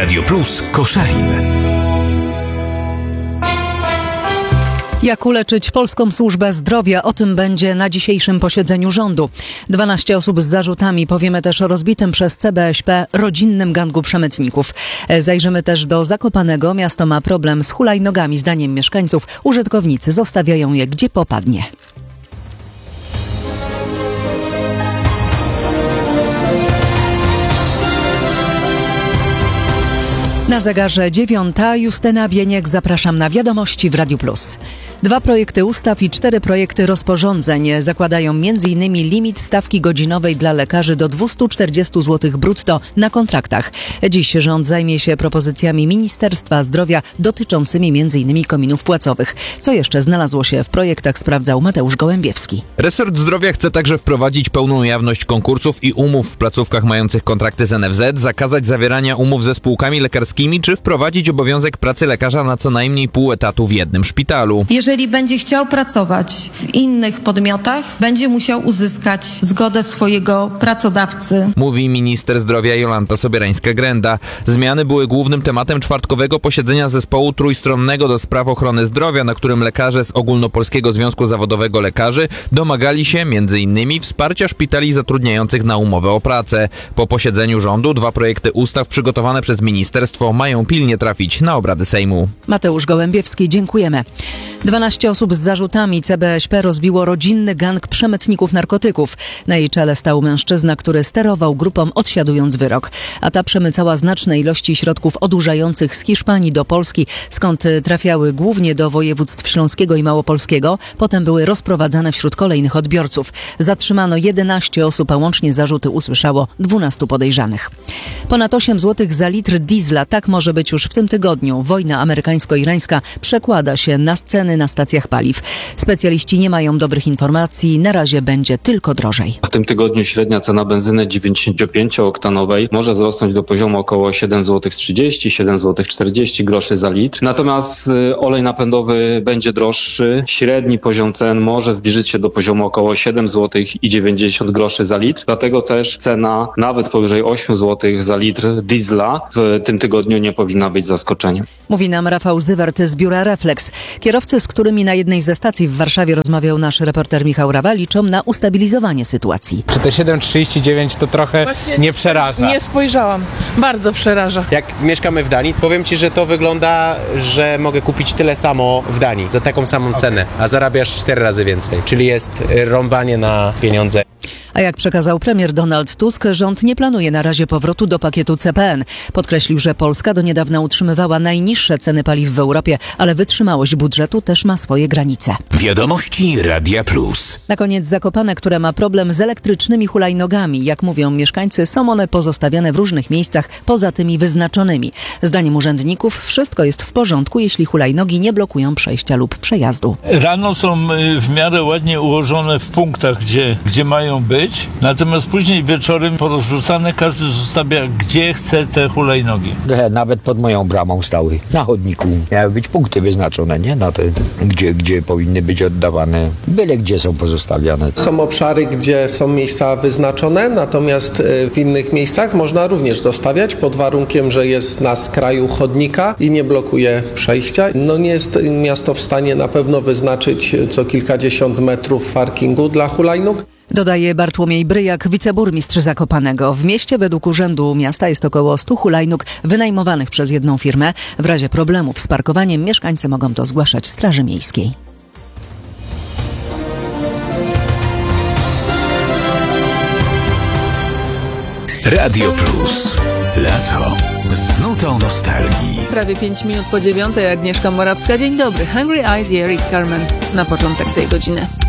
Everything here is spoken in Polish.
Radio Plus Koszalin. Jak uleczyć polską służbę zdrowia? O tym będzie na dzisiejszym posiedzeniu rządu. 12 osób z zarzutami. Powiemy też o rozbitym przez CBŚP rodzinnym gangu przemytników. Zajrzymy też do Zakopanego. Miasto ma problem z hulajnogami. Zdaniem mieszkańców użytkownicy zostawiają je gdzie popadnie. Na zegarze 9. Justyna Bieniek. Zapraszam na wiadomości w Radiu Plus. 2 projekty ustaw i 4 projekty rozporządzeń zakładają m.in. limit stawki godzinowej dla lekarzy do 240 zł brutto na kontraktach. Dziś rząd zajmie się propozycjami Ministerstwa Zdrowia dotyczącymi m.in. kominów płacowych. Co jeszcze znalazło się w projektach, sprawdzał Mateusz Gołębiewski. Resort Zdrowia chce także wprowadzić pełną jawność konkursów i umów w placówkach mających kontrakty z NFZ, zakazać zawierania umów ze spółkami lekarskimi czy wprowadzić obowiązek pracy lekarza na co najmniej pół etatu w jednym szpitalu. Jeżeli będzie chciał pracować w innych podmiotach, będzie musiał uzyskać zgodę swojego pracodawcy. Mówi minister zdrowia Jolanta Sobierańska-Grenda. Zmiany były głównym tematem czwartkowego posiedzenia zespołu trójstronnego do spraw ochrony zdrowia, na którym lekarze z Ogólnopolskiego Związku Zawodowego Lekarzy domagali się m.in. wsparcia szpitali zatrudniających na umowę o pracę. Po posiedzeniu rządu 2 projekty ustaw przygotowane przez ministerstwo mają pilnie trafić na obrady Sejmu. Mateusz Gołębiewski, dziękujemy. 12 osób z zarzutami. CBŚP rozbiło rodzinny gang przemytników narkotyków. Na jej czele stał mężczyzna, który sterował grupą, odsiadując wyrok. A ta przemycała znaczne ilości środków odurzających z Hiszpanii do Polski, skąd trafiały głównie do województw śląskiego i małopolskiego. Potem były rozprowadzane wśród kolejnych odbiorców. Zatrzymano 11 osób, a łącznie zarzuty usłyszało 12 podejrzanych. Ponad 8 zł za litr diesla. Tak może być już w tym tygodniu. Wojna amerykańsko-irańska przekłada się na ceny na stacjach paliw. Specjaliści nie mają dobrych informacji. Na razie będzie tylko drożej. W tym tygodniu średnia cena benzyny 95-oktanowej może wzrosnąć do poziomu około 7,30 zł za litr. Natomiast olej napędowy będzie droższy. Średni poziom cen może zbliżyć się do poziomu około 7,90 zł za litr. Dlatego też cena nawet powyżej 8 zł za litr diesla w tym tygodniu nie powinna być zaskoczeniem. Mówi nam Rafał Zywert z biura Reflex. Kierowcy, z którymi na jednej ze stacji w Warszawie rozmawiał nasz reporter Michał Rawa, liczą na ustabilizowanie sytuacji. Czy te 7,39 to trochę nie przeraża? Nie spojrzałam. Bardzo przeraża. Jak mieszkamy w Danii, powiem Ci, że to wygląda, że mogę kupić tyle samo w Danii za taką samą cenę, a zarabiasz 4 razy więcej. Czyli jest rąbanie na pieniądze. A jak przekazał premier Donald Tusk, rząd nie planuje na razie powrotu do pakietu CPN. Podkreślił, że Polska do niedawna utrzymywała najniższe ceny paliw w Europie, ale wytrzymałość budżetu też ma swoje granice. Wiadomości Radia Plus. Na koniec Zakopane, które ma problem z elektrycznymi hulajnogami. Jak mówią mieszkańcy, są one pozostawiane w różnych miejscach poza tymi wyznaczonymi. Zdaniem urzędników wszystko jest w porządku, jeśli hulajnogi nie blokują przejścia lub przejazdu. Rano są w miarę ładnie ułożone w punktach, gdzie mają być. Natomiast później wieczorem porozrzucane, każdy zostawia gdzie chce te hulajnogi. Nawet pod moją bramą stały. Na chodniku miały być punkty wyznaczone, nie? Na te, gdzie powinny być oddawane. Byle gdzie są pozostawiane. Są obszary, gdzie są miejsca wyznaczone, natomiast w innych miejscach można również zostawiać pod warunkiem, że jest na skraju chodnika i nie blokuje przejścia. Nie jest miasto w stanie na pewno wyznaczyć co kilkadziesiąt metrów parkingu dla hulajnóg. Dodaje Bartłomiej Bryjak, wiceburmistrz Zakopanego. W mieście według Urzędu Miasta jest około 100 hulajnóg wynajmowanych przez jedną firmę. W razie problemów z parkowaniem mieszkańcy mogą to zgłaszać Straży Miejskiej. Radio Plus. Lato. Z nutą nostalgii. Prawie 5 minut po 9:00. Agnieszka Morawska. Dzień dobry. Hungry Eyes i Eric Carmen na początek tej godziny.